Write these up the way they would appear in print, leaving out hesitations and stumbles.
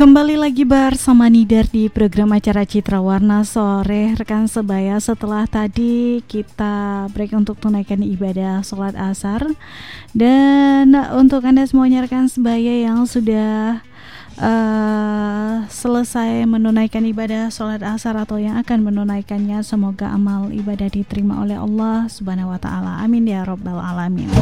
Kembali lagi bersama Nidar di program acara Citra Warna Sore. Rekan sebaya, setelah tadi kita break untuk tunaikan ibadah sholat asar. Dan untuk Anda semuanya rekan sebaya yang sudah selesai menunaikan ibadah sholat asar atau yang akan menunaikannya, semoga amal ibadah diterima oleh Allah Subhanahu wa ta'ala. Amin ya rabbal alamin.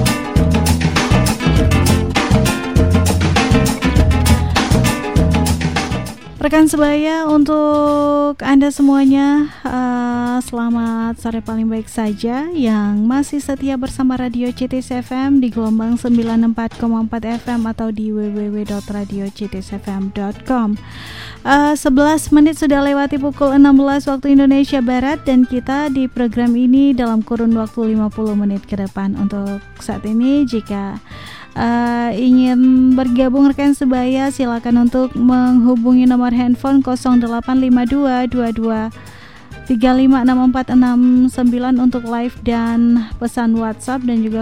Rekan sebaya, untuk Anda semuanya selamat sore paling baik saja yang masih setia bersama Radio CTS FM di gelombang 94,4 FM atau di www.radioctsfm.com. 11 menit sudah lewati pukul 16 waktu Indonesia Barat, dan kita di program ini dalam kurun waktu 50 menit ke depan. Untuk saat ini, jika ingin bergabung rekan sebaya, silakan untuk menghubungi nomor handphone 085222356469 untuk live dan pesan WhatsApp, dan juga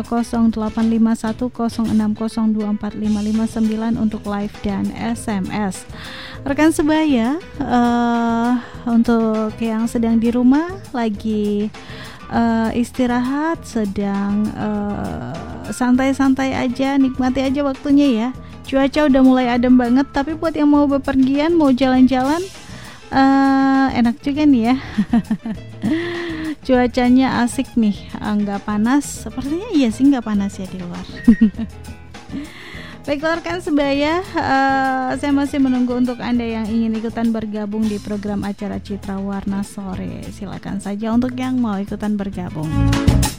085106024559 untuk live dan SMS. Rekan sebaya, untuk yang sedang di rumah lagi istirahat, sedang santai-santai aja, nikmati aja waktunya ya. Cuaca udah mulai adem banget, tapi buat yang mau bepergian, mau jalan-jalan, enak juga nih ya. Cuacanya asik nih, nggak panas. Sepertinya iya sih, nggak panas ya di luar. Baiklah rekan sebaya, saya masih menunggu untuk Anda yang ingin ikutan bergabung di program acara Citra Warna Sore. Silakan saja untuk yang mau ikutan bergabung.